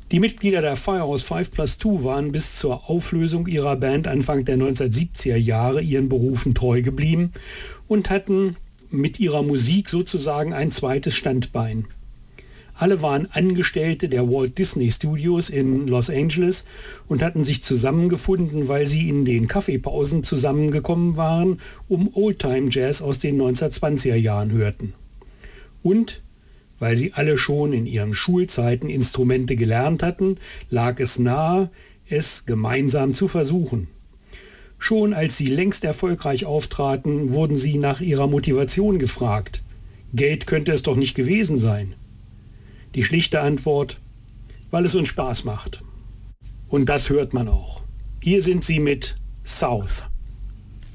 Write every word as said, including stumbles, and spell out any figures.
Die Mitglieder der Firehouse Five plus Two waren bis zur Auflösung ihrer Band Anfang der neunzehnhundertsiebziger Jahre ihren Berufen treu geblieben und hatten mit ihrer Musik sozusagen ein zweites Standbein. Alle waren Angestellte der Walt Disney Studios in Los Angeles und hatten sich zusammengefunden, weil sie in den Kaffeepausen zusammengekommen waren, um Oldtime-Jazz aus den neunzehnhundertzwanziger Jahren hörten. Und weil sie alle schon in ihren Schulzeiten Instrumente gelernt hatten, lag es nahe, es gemeinsam zu versuchen. Schon als sie längst erfolgreich auftraten, wurden sie nach ihrer Motivation gefragt. Geld könnte es doch nicht gewesen sein. Die schlichte Antwort: weil es uns Spaß macht. Und das hört man auch. Hier sind sie mit South.